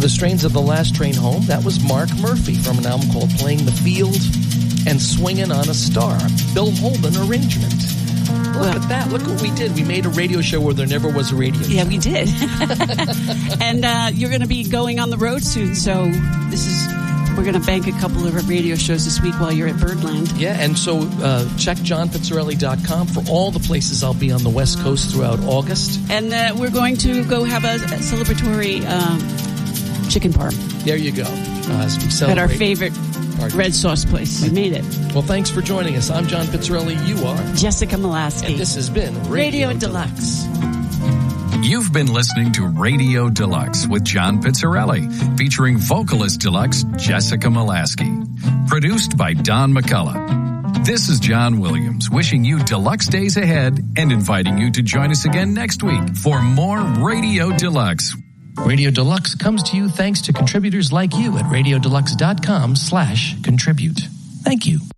the strains of The Last Train Home, that was Mark Murphy from an album called Playing the Field and Swinging on a Star. Bill Holden arrangement. Look at that. Look what we did. We made a radio show where there never was a radio show. Yeah, we did. And you're going to be going on the road soon, so we're going to bank a couple of radio shows this week while you're at Birdland. Yeah, and so check johnpizzarelli.com for all the places I'll be on the West Coast throughout August. And we're going to go have a celebratory chicken parm. There you go. As we celebrate. At our favorite red sauce place. We made it. Well, thanks for joining us. I'm John Pizzarelli. You are Jessica Molaski. And this has been Radio Deluxe. You've been listening to Radio Deluxe with John Pizzarelli, featuring vocalist deluxe Jessica Molaski. Produced by Don McCullough. This is John Williams, wishing you deluxe days ahead and inviting you to join us again next week for more Radio Deluxe. Radio Deluxe comes to you thanks to contributors like you at radiodeluxe.com/contribute. Thank you.